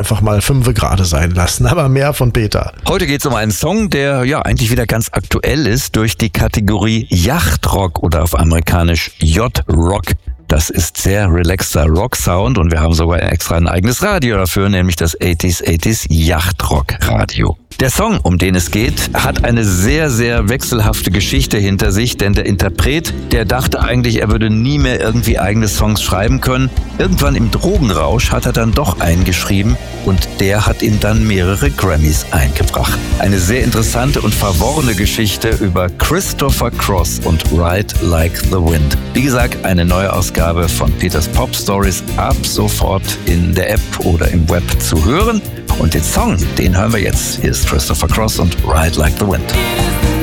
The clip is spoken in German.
einfach mal 5 gerade sein lassen. Aber mehr von Peter. Heute geht es um einen Song, der ja eigentlich wieder ganz aktuell ist durch die Kategorie Yachtrock oder auf amerikanisch Yacht-Rock. Das ist sehr relaxter Rock-Sound und wir haben sogar extra ein eigenes Radio dafür, nämlich das 80s Yachtrock-Radio. Der Song, um den es geht, hat eine sehr, sehr wechselhafte Geschichte hinter sich, denn der Interpret, der dachte eigentlich, er würde nie mehr irgendwie eigene Songs schreiben können. Irgendwann im Drogenrausch hat er dann doch einen geschrieben und der hat ihm dann mehrere Grammys eingebracht. Eine sehr interessante und verworrene Geschichte über Christopher Cross und Ride Like the Wind. Wie gesagt, eine neue Ausgabe von Peters Pop Stories ab sofort in der App oder im Web zu hören. Und den Song, den hören wir jetzt. Hier ist Christopher Cross und Ride Like the Wind.